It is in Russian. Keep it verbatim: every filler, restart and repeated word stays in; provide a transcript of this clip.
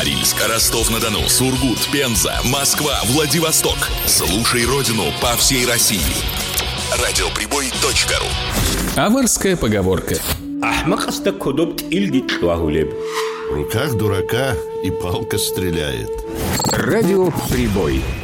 Норильск, Ростов-на-Дону, Сургут, Пенза, Москва, Владивосток. Слушай родину по всей России. Радиоприбой точка ру. Аварская поговорка. В руках дурака и палка стреляет. Радиоприбой.